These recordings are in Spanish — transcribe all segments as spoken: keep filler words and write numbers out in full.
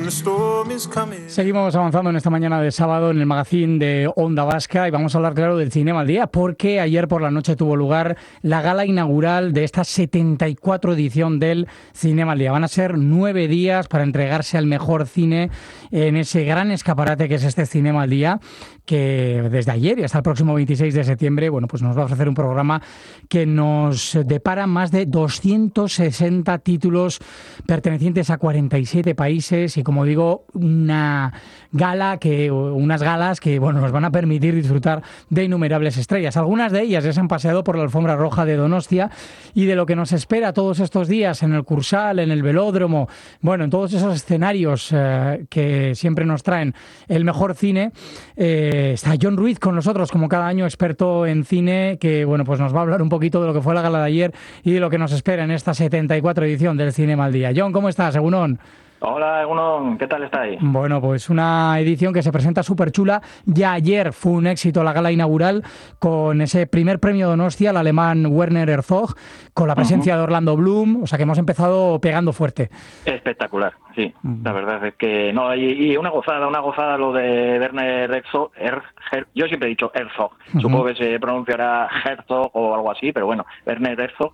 Seguimos avanzando en esta mañana de sábado en el magazine de Onda Vasca y vamos a hablar, claro, del Cinema al Día, porque ayer por la noche tuvo lugar la gala inaugural de esta setenta y cuatro edición del Cinema al Día. Van a ser nueve días para entregarse al mejor cine en ese gran escaparate que es este Cinema al Día, que desde ayer y hasta el próximo veintiséis de septiembre, bueno, pues nos va a ofrecer un programa que nos depara más de doscientos sesenta títulos pertenecientes a cuarenta y siete países y, como digo, una gala que unas galas que, bueno, nos van a permitir disfrutar de innumerables estrellas. Algunas de ellas ya se han paseado por la alfombra roja de Donostia y de lo que nos espera todos estos días en el Cursal, en el Velódromo, bueno, en todos esos escenarios eh, que siempre nos traen el mejor cine. Eh, está John Ruiz con nosotros, como cada año, experto en cine, que, bueno, pues nos va a hablar un poquito de lo que fue la gala de ayer y de lo que nos espera en esta setenta y cuatro edición del Cinema al Día. John, ¿cómo estás? Egunon. Hola, Egunon, ¿qué tal estáis? Bueno, pues una edición que se presenta súper chula. Ya ayer fue un éxito la gala inaugural con ese primer premio Donostia, el alemán Werner Herzog, con la presencia uh-huh. de Orlando Bloom, o sea que hemos empezado pegando fuerte. Espectacular, sí, uh-huh. La verdad es que no, y, y una gozada, una gozada lo de Werner Herzog, Her, Her, yo siempre he dicho Herzog, uh-huh. Supongo que se pronunciará Herzog o algo así, pero bueno, Werner Herzog,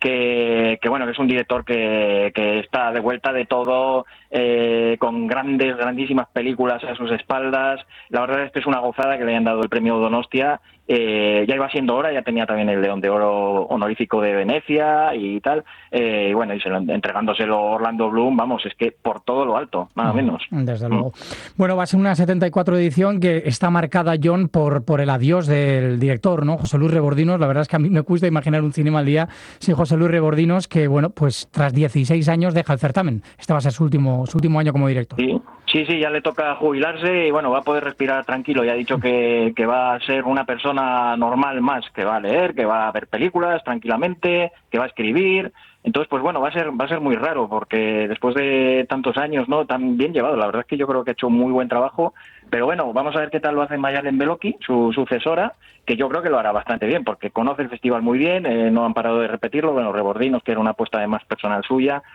que, que bueno, que es un director que, que está de vuelta de todo, eh, con grandes, grandísimas películas a sus espaldas. La verdad es que es una gozada que le hayan dado el premio Donostia. Eh, ya iba siendo hora, ya tenía también el León de Oro honorífico de Venecia y tal, eh, y bueno, y se lo, entregándoselo Orlando Bloom, vamos, es que por todo lo alto, nada mm, menos. Desde mm. luego. Bueno, va a ser una setenta y cuatro edición que está marcada, John, por, por el adiós del director, ¿no? José Luis Rebordinos. La verdad es que a mí me cuesta imaginar un Cinema al Día sin José Luis Rebordinos, que, bueno, pues tras dieciséis años deja el certamen. Este va a ser su último, su último año como director. Sí. Sí, sí, ya le toca jubilarse y bueno, va a poder respirar tranquilo. Ya ha dicho que, que va a ser una persona normal más, que va a leer, que va a ver películas tranquilamente, que va a escribir. Entonces, pues bueno, va a ser va a ser muy raro porque después de tantos años, ¿no?, tan bien llevado, la verdad es que yo creo que ha hecho muy buen trabajo. Pero bueno, vamos a ver qué tal lo hace Mayalen Beloki, su sucesora, que yo creo que lo hará bastante bien porque conoce el festival muy bien, eh, no han parado de repetirlo. Bueno, Rebordinos, que era una apuesta de más personal suya,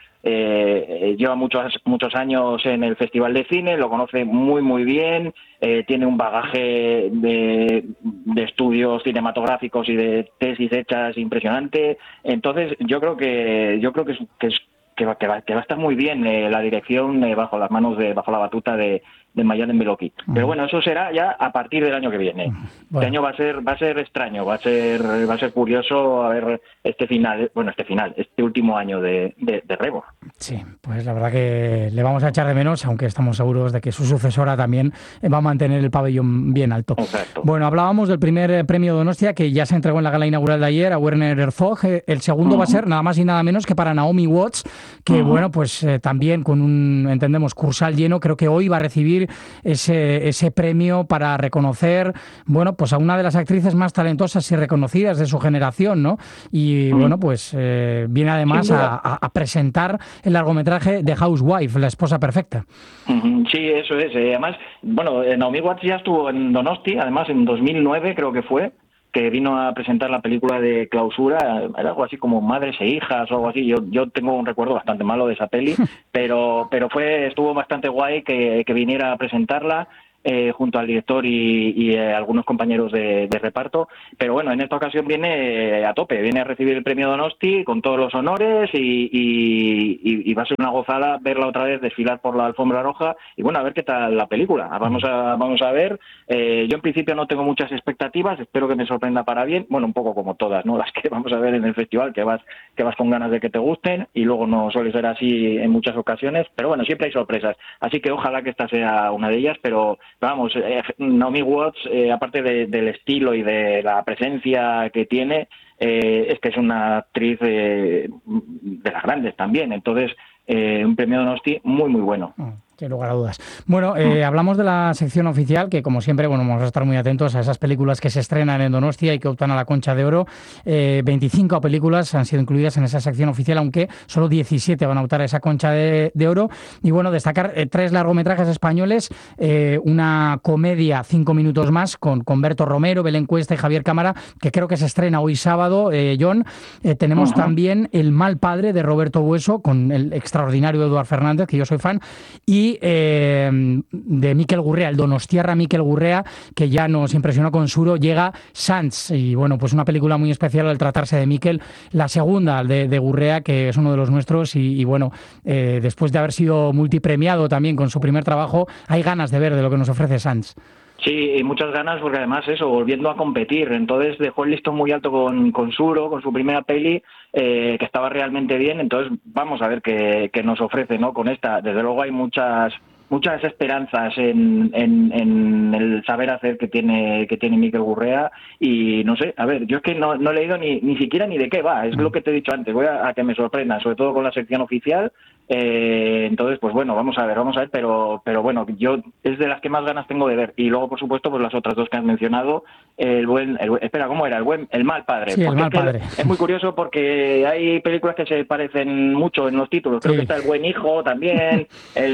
eh, lleva muchos muchos años en el Festival de Cine, lo conoce muy muy bien, eh, tiene un bagaje de, de estudios cinematográficos y de tesis hechas impresionante. Entonces yo creo que yo creo que es, que es que va, que va, que va a estar muy bien eh, la dirección eh, bajo las manos de bajo la batuta de de Mayalen Beloki. Pero bueno, eso será ya a partir del año que viene. Bueno. Este año va a ser va a ser extraño, va a ser va a ser curioso a ver este final, bueno, este final, este último año de, de, de Rebor. Sí, pues la verdad que le vamos a echar de menos, aunque estamos seguros de que su sucesora también va a mantener el pabellón bien alto. Exacto. Bueno, hablábamos del primer premio Donostia que ya se entregó en la gala inaugural de ayer a Werner Herzog. El segundo uh-huh. va a ser nada más y nada menos que para Naomi Watts, que uh-huh. bueno, pues eh, también con un, entendemos, Cursal lleno, creo que hoy va a recibir ese, ese premio para reconocer, bueno, pues a una de las actrices más talentosas y reconocidas de su generación, ¿no? Y uh-huh. bueno, pues eh, viene además a, a, a presentar el largometraje de Housewife, la esposa perfecta. Uh-huh. Sí, eso es. Eh, además, bueno, Naomi Watts ya estuvo en Donosti, además en dos mil nueve creo que fue, que vino a presentar la película de Clausura, era algo así como Madres e Hijas o algo así. Yo yo tengo un recuerdo bastante malo de esa peli, pero pero fue estuvo bastante guay que, que viniera a presentarla. Eh, junto al director y, y eh, algunos compañeros de, de reparto, pero bueno, en esta ocasión viene eh, a tope, viene a recibir el premio Donosti con todos los honores y, y, y, y va a ser una gozada verla otra vez desfilar por la alfombra roja y bueno, a ver qué tal la película, vamos a vamos a ver. Eh, yo en principio no tengo muchas expectativas, espero que me sorprenda para bien, bueno, un poco como todas, ¿no?, las que vamos a ver en el festival, que vas que vas con ganas de que te gusten y luego no suele ser así en muchas ocasiones, pero bueno, siempre hay sorpresas, así que ojalá que esta sea una de ellas, pero vamos, eh, Naomi Watts, eh, aparte de, del estilo y de la presencia que tiene, eh, es que es una actriz eh, de las grandes también. Entonces, eh, un premio Donosti muy, muy bueno. Sin lugar a dudas. Bueno, eh, hablamos de la sección oficial, que como siempre, bueno, vamos a estar muy atentos a esas películas que se estrenan en Donostia y que optan a la Concha de Oro. Eh, veinticinco películas han sido incluidas en esa sección oficial, aunque solo diecisiete van a optar a esa Concha de, de Oro. Y bueno, destacar eh, tres largometrajes españoles, eh, una comedia cinco minutos más con, con Berto Romero, Belén Cuesta y Javier Cámara, que creo que se estrena hoy sábado, eh, John. Eh, tenemos uh-huh. también El mal padre de Roberto Bueso, con el extraordinario Eduard Fernández, que yo soy fan, y y eh, de Mikel Gurrea, el donostiarra Mikel Gurrea, que ya nos impresionó con Suro, llega Sants, y bueno, pues una película muy especial al tratarse de Mikel, la segunda de, de Gurrea, que es uno de los nuestros, y, y bueno, eh, después de haber sido multipremiado también con su primer trabajo, hay ganas de ver de lo que nos ofrece Sants. Sí, y muchas ganas porque además eso, volviendo a competir, entonces dejó el listón muy alto con, con Suro, con su primera peli, eh, que estaba realmente bien, entonces vamos a ver qué, qué nos ofrece, ¿no? Con esta, desde luego hay muchas muchas esperanzas en, en, en el saber hacer que tiene que tiene Mikel Gurrea y no sé, a ver, yo es que no, no he leído ni, ni siquiera ni de qué va, es lo que te he dicho antes, voy a, a que me sorprenda, sobre todo con la sección oficial. Eh, entonces, pues bueno, vamos a ver, vamos a ver, pero pero bueno, yo es de las que más ganas tengo de ver. Y luego, por supuesto, pues las otras dos que has mencionado, el buen, el, espera, ¿cómo era? El buen, el mal padre. Sí, el mal es padre. Es muy curioso porque hay películas que se parecen mucho en los títulos. Creo sí. que está el buen hijo también, el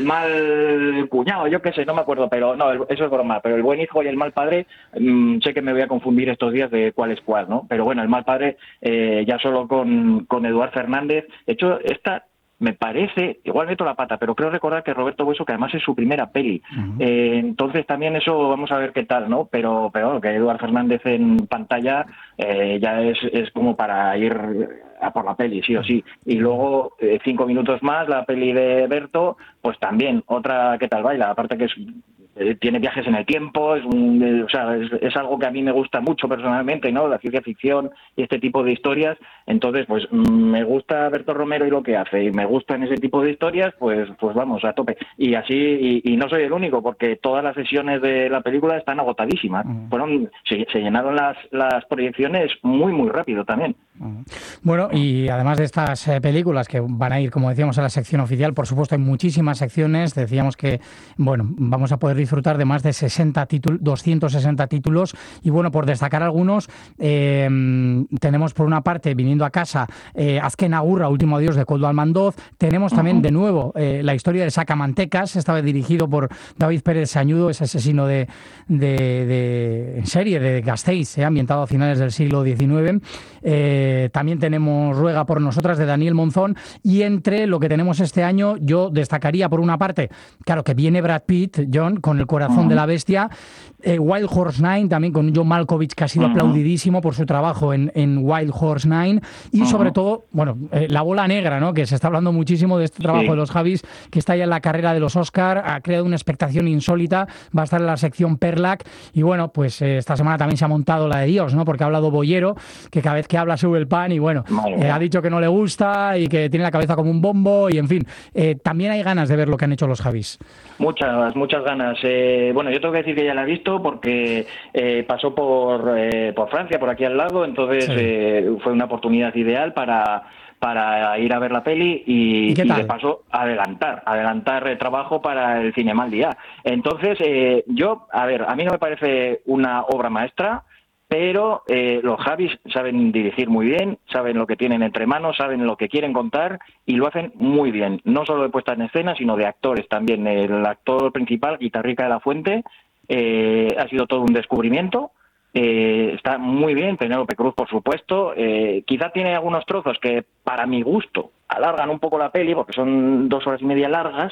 mal cuñado, yo qué sé, no me acuerdo, pero no, eso es broma. Pero el buen hijo y el mal padre, mmm, sé que me voy a confundir estos días de cuál es cuál, ¿no? Pero bueno, el mal padre, eh, ya solo con, con Eduard Fernández. De hecho, esta me parece, igual meto la pata, pero creo recordar que Roberto Bueso, que además es su primera peli. Uh-huh. Eh, entonces también eso vamos a ver qué tal, ¿no? Pero, pero bueno, que Eduard Fernández en pantalla eh, ya es, es como para ir a por la peli, sí o sí. Y luego, eh, cinco minutos más, la peli de Berto, pues también, otra que tal baila, aparte que es... Eh, tiene viajes en el tiempo, es, un, eh, o sea, es, es algo que a mí me gusta mucho personalmente, ¿no? La ciencia ficción y este tipo de historias. Entonces, pues me gusta Berto Romero y lo que hace, y me gustan ese tipo de historias, pues pues vamos, a tope. Y así, y, y no soy el único, porque todas las sesiones de la película están agotadísimas. Uh-huh. Fueron, se, se llenaron las, las proyecciones muy, muy rápido también. Uh-huh. Bueno, y además de estas eh, películas que van a ir, como decíamos, a la sección oficial, por supuesto hay muchísimas secciones. Decíamos que, bueno, vamos a poder disfrutar de más de sesenta títulos, doscientos sesenta títulos, y bueno, por destacar algunos, eh, tenemos por una parte, viniendo a casa, eh, Azken Agurra, Último Adiós, de Koldo Almandoz. Tenemos también, de nuevo, eh, la historia de Sacamantecas, esta vez dirigido por David Pérez Sañudo, ese asesino de, de, de en serie de Gasteiz, eh, ambientado a finales del siglo diecinueve. Eh, también tenemos Ruega por nosotras, de Daniel Monzón, y entre lo que tenemos este año, yo destacaría por una parte, claro, que viene Brad Pitt, John, con El corazón uh-huh. de la bestia, eh, Wild Horse Nine, también con John Malkovich, que ha sido uh-huh. aplaudidísimo por su trabajo en, en Wild Horse Nine, y uh-huh. sobre todo, bueno, eh, La bola negra, ¿no? Que se está hablando muchísimo de este trabajo sí. de los Javis, que está ya en la carrera de los Oscar, ha creado una expectación insólita, va a estar en la sección Perlac, y bueno, pues eh, esta semana también se ha montado la de Dios, ¿no? Porque ha hablado Boyero, que cada vez que habla sube el pan, y bueno, eh, ha dicho que no le gusta, y que tiene la cabeza como un bombo, y en fin, eh, también hay ganas de ver lo que han hecho los Javis. Muchas, muchas ganas. Eh, bueno, yo tengo que decir que ya la he visto porque eh, pasó por, eh, por Francia, por aquí al lado, entonces sí. eh, fue una oportunidad ideal para... para ir a ver la peli y, ¿Y, qué tal? y de paso adelantar, adelantar el trabajo para el Cinema al Día. Entonces, eh, yo, a ver, a mí no me parece una obra maestra, pero eh, los Javis saben dirigir muy bien, saben lo que tienen entre manos, saben lo que quieren contar y lo hacen muy bien, no solo de puesta en escena, sino de actores también. El actor principal, Guitarrica de la Fuente, eh, ha sido todo un descubrimiento. Eh, está muy bien, Penélope Cruz, por supuesto. Eh, quizá tiene algunos trozos que, para mi gusto, alargan un poco la peli, porque son dos horas y media largas,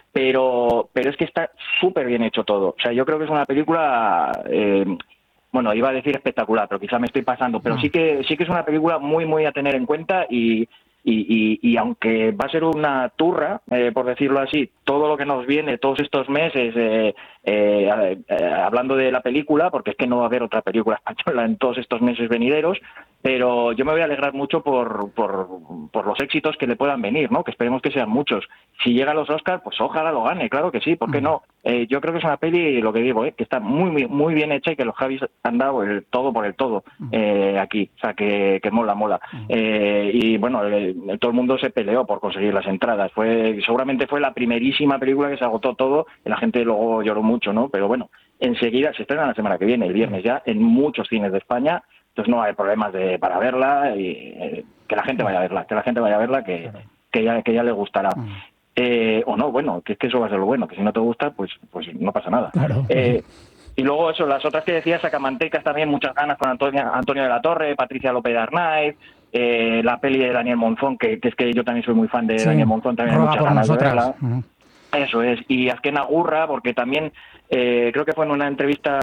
pero pero es que está súper bien hecho todo. O sea, yo creo que es una película... Eh, bueno, iba a decir espectacular, pero quizá me estoy pasando, pero sí que sí que es una película muy, muy a tener en cuenta y... Y, y, y aunque va a ser una turra, eh, por decirlo así, todo lo que nos viene todos estos meses, eh, eh, eh, hablando de la película, porque es que no va a haber otra película española en todos estos meses venideros, pero yo me voy a alegrar mucho por, por, por los éxitos que le puedan venir, ¿no? Que esperemos que sean muchos. Si llega a los Oscar, pues ojalá lo gane, claro que sí, ¿por qué no? Eh, yo creo que es una peli, lo que digo, eh, que está muy, muy, muy bien hecha y que los Javis han dado el todo por el todo eh, aquí, o sea, que, que mola, mola. Eh, y bueno, eh, todo el mundo se peleó por conseguir las entradas. Fue seguramente fue la primerísima película que se agotó todo y la gente luego lloró mucho, ¿no? Pero bueno, enseguida se estrena la semana que viene, el viernes ya, en muchos cines de España, entonces no hay problemas de para verla y eh, que la gente vaya a verla, que la gente vaya a verla, que, que ya que ya le gustará. Eh, o no, bueno, que es que eso va a ser lo bueno, que si no te gusta, pues pues no pasa nada. Claro. Eh, y luego eso, las otras que decía, Sacamantecas también, muchas ganas con Antonio, Antonio de la Torre, Patricia López de Arnaiz, eh, la peli de Daniel Monzón, que, que es que yo también soy muy fan de sí. Daniel Monzón, también hay muchas ganas de verla. Uh-huh. Eso es, y Azken Agurra, porque también eh, creo que fue en una entrevista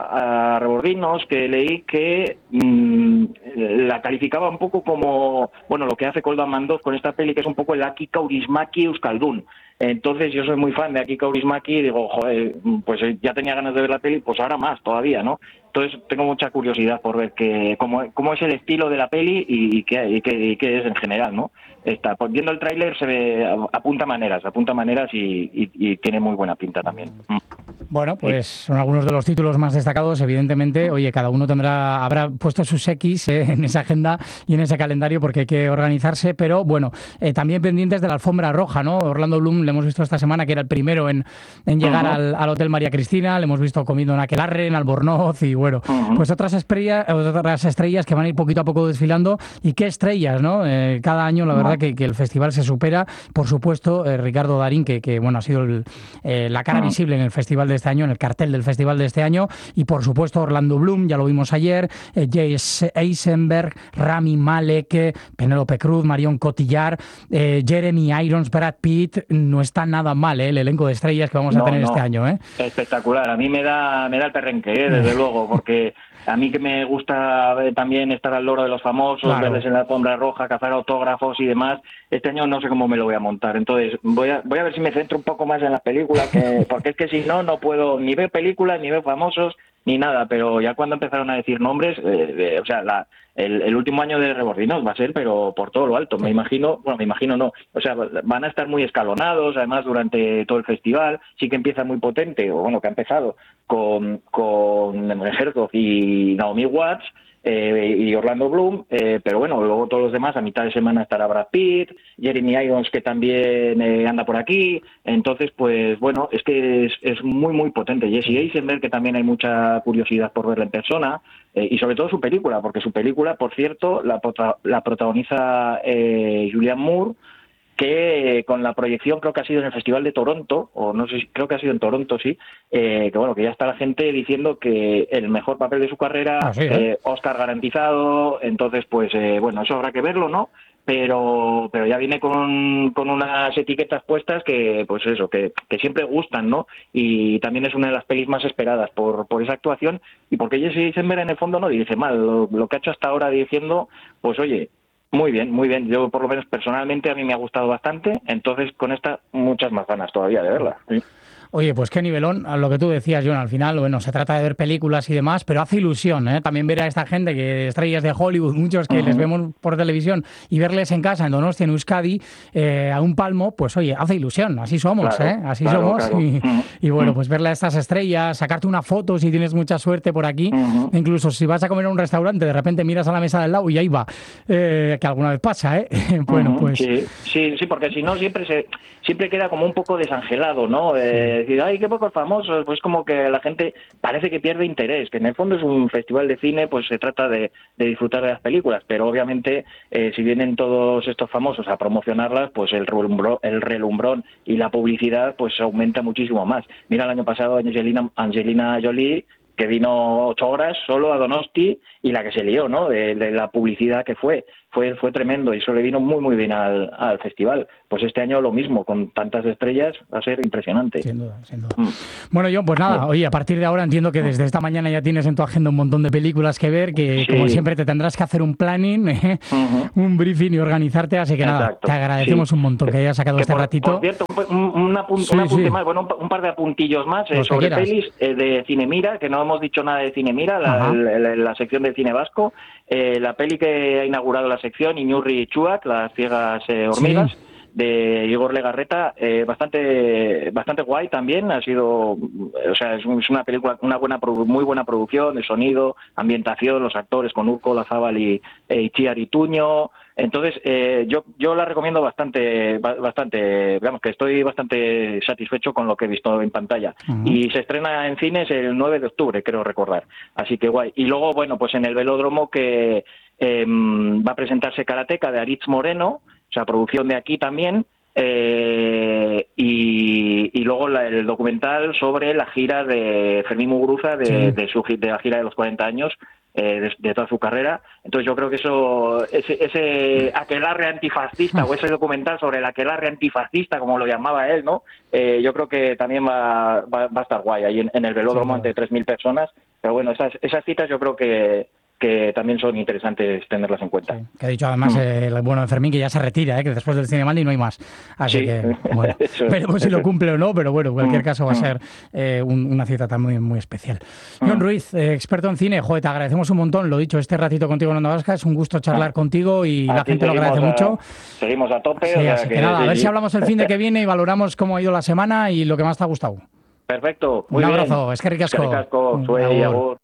a Rebordinos que leí que mmm, la calificaba un poco como, bueno, lo que hace Koldo Mandoz con esta peli, que es un poco el Aki Kaurismäki Euskaldun. Entonces yo soy muy fan de Aki Kaurismäki y digo, joder, pues ya tenía ganas de ver la peli, pues ahora más todavía, ¿no? Entonces tengo mucha curiosidad por ver que, cómo, cómo es el estilo de la peli y, y, qué, y, qué, y qué es en general, ¿no? Está, pues viendo el tráiler se ve, apunta maneras, apunta maneras y, y, y tiene muy buena pinta también. Bueno, pues son algunos de los títulos más destacados. Evidentemente, oye, cada uno tendrá, habrá puesto sus X eh, en esa agenda y en ese calendario porque hay que organizarse, pero bueno, eh, también pendientes de la alfombra roja, ¿no? Orlando Bloom le hemos visto esta semana que era el primero en, en llegar uh-huh. al, al Hotel María Cristina, le hemos visto comiendo en Aquelarre, en Albornoz y bueno, uh-huh. pues otras estrellas, otras estrellas que van a ir poquito a poco desfilando. Y qué estrellas, ¿no? Eh, cada año la verdad que, que el festival se supera. Por supuesto, eh, Ricardo Darín, que, que bueno ha sido el, eh, la cara uh-huh. visible en el festival de este año, en el cartel del festival de este año, y por supuesto Orlando Bloom, ya lo vimos ayer, eh, Jesse Eisenberg, Rami Malek, Penélope Cruz, Marion Cotillard, eh, Jeremy Irons, Brad Pitt. No está nada mal, ¿eh? El elenco de estrellas que vamos a no, tener no. este año, ¿eh? Espectacular, a mí me da me da el perrenque, ¿eh? Desde luego, porque a mí que me gusta también estar al loro de los famosos, claro. verles en la alfombra roja, cazar autógrafos y demás, este año no sé cómo me lo voy a montar. Entonces voy a voy a ver si me centro un poco más en las películas, que, porque es que si no, no puedo ni ver películas, ni ver famosos, ni nada. Pero ya cuando empezaron a decir nombres, eh, de, o sea, la, el, el último año de Rebordinos va a ser, pero por todo lo alto. Me imagino, bueno, me imagino no. O sea, van a estar muy escalonados, además, durante todo el festival. Sí que empieza muy potente, o bueno, que ha empezado con, con Herzog y Naomi Watts, Eh, y Orlando Bloom, eh, pero bueno, luego todos los demás, a mitad de semana estará Brad Pitt, Jeremy Irons, que también eh, anda por aquí. Entonces, pues bueno, es que es, es muy muy potente. Jesse Eisenberg, que también hay mucha curiosidad por verla en persona, eh, y sobre todo su película, porque su película, por cierto, la, la protagoniza eh, Julianne Moore, que con la proyección creo que ha sido en el Festival de Toronto, o no sé si, creo que ha sido en Toronto, sí, eh, que bueno, que ya está la gente diciendo que el mejor papel de su carrera, ah, sí, ¿eh? eh, Oscar garantizado. Entonces, pues eh, bueno, eso habrá que verlo, ¿no? Pero pero ya viene con, con unas etiquetas puestas que, pues eso, que, que siempre gustan, ¿no? Y también es una de las pelis más esperadas por, por esa actuación, y porque Jesse Eisenberg en el fondo no dirige mal, lo, lo que ha hecho hasta ahora diciendo, pues oye, muy bien, muy bien. Yo, por lo menos, personalmente, a mí me ha gustado bastante. Entonces, con esta, muchas más ganas todavía de verla. ¿Sí? Oye, pues qué nivelón, a lo que tú decías, John, al final, bueno, se trata de ver películas y demás, pero hace ilusión, ¿eh? También ver a esta gente, que estrellas de Hollywood, muchos que uh-huh. les vemos por televisión, y verles en casa, en Donostia, en Euskadi, eh, a un palmo, pues oye, hace ilusión, así somos, claro, ¿eh? Así claro, somos, claro. Y, uh-huh. y bueno, pues verle a estas estrellas, sacarte una foto si tienes mucha suerte por aquí, uh-huh. incluso si vas a comer a un restaurante, de repente miras a la mesa del lado y ahí va, eh, que alguna vez pasa, ¿eh? bueno, uh-huh. pues... Sí, sí, sí, porque si no siempre se siempre queda como un poco desangelado, ¿no? Eh, sí. Decir, ay, qué pocos famosos, pues como que la gente parece que pierde interés, que en el fondo es un festival de cine, pues se trata de, de disfrutar de las películas, pero obviamente eh, si vienen todos estos famosos a promocionarlas, pues el relumbrón, el relumbrón y la publicidad pues aumenta muchísimo más. Mira, el año pasado Angelina, Angelina Jolie, que vino ocho horas solo a Donosti, y la que se lió, ¿no? De, de la publicidad que fue. Fue, fue tremendo, y eso le vino muy muy bien al, al festival. Pues este año lo mismo, con tantas estrellas, va a ser impresionante. Sin duda, sin duda. Mm. Bueno, John, pues nada, oye, a partir de ahora entiendo que desde esta mañana ya tienes en tu agenda un montón de películas que ver, que sí. como siempre te tendrás que hacer un planning, ¿eh? uh-huh. un briefing y organizarte, así que nada, Exacto. te agradecemos sí. un montón que hayas sacado que este por, ratito. Por cierto, un, un, apunt, sí, un apunte sí. más, bueno, un, un par de apuntillos más eh, sobre pelis eh, de Cinemira, que no hemos dicho nada de Cinemira, la, la, la, la sección del cine vasco. Eh, la peli que ha inaugurado la sección, Inurri Txuak, Las ciegas eh, hormigas, sí. de Igor Legarreta, eh, bastante bastante guay también. Ha sido, o sea, es una película, una buena muy buena producción de sonido, ambientación, los actores con Urko Olazábal y eh, Itziar Ituño. Entonces, eh, yo yo la recomiendo bastante, bastante, digamos que estoy bastante satisfecho con lo que he visto en pantalla. Uh-huh. Y se estrena en cines el nueve de octubre, creo recordar. Así que guay. Y luego, bueno, pues en el Velódromo que eh, va a presentarse Karateka de Aritz Moreno, o sea, producción de aquí también. Eh, y, y luego la, el documental sobre la gira de Fermín Muguruza, de, sí. de, su, de la gira de los cuarenta años, eh, de, de toda su carrera. Entonces yo creo que eso, ese, ese aquelarre antifascista o ese documental sobre el aquelarre antifascista, como lo llamaba él, ¿no? Eh, yo creo que también va, va, va a estar guay ahí en, en el velódromo, sí, ante tres mil personas. Pero bueno, esas, esas citas yo creo que que también son interesantes tenerlas en cuenta. Sí, que ha dicho además mm. eh, el bueno de Fermín que ya se retira, eh, que después del Cinemaldi no hay más. Así sí. que, bueno, veremos si lo cumple o no, pero bueno, en cualquier caso va a ser eh, un, una cita también muy, muy especial. Mm. Jon Ruiz, eh, experto en cine, joder, te agradecemos un montón, lo dicho, este ratito contigo en Onda Vasca, es un gusto charlar mm. contigo y Aquí la gente lo agradece a, mucho. Seguimos a tope. Sí, o sea, así que, que nada, a ver si hablamos el fin de que viene y valoramos cómo ha ido la semana y lo que más te ha gustado. Perfecto, muy un bien. abrazo, es que ricasco. Es que ricasco, suey, agur.